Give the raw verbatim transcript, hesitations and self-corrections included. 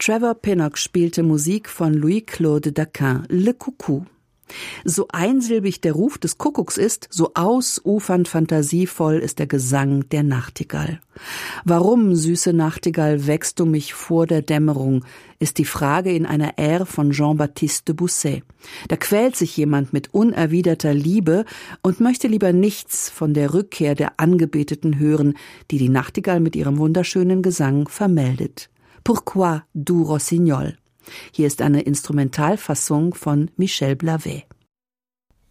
Trevor Pinnock spielte Musik von Louis-Claude Daquin, Le Coucou. So einsilbig der Ruf des Kuckucks ist, so ausufernd fantasievoll ist der Gesang der Nachtigall. Warum, süße Nachtigall, wächst du mich vor der Dämmerung, ist die Frage in einer Air von Jean-Baptiste de Bousset. Da quält sich jemand mit unerwiderter Liebe und möchte lieber nichts von der Rückkehr der Angebeteten hören, die die Nachtigall mit ihrem wunderschönen Gesang vermeldet. Pourquoi, du Rossignol? Hier ist eine Instrumentalfassung von Michel Blavet.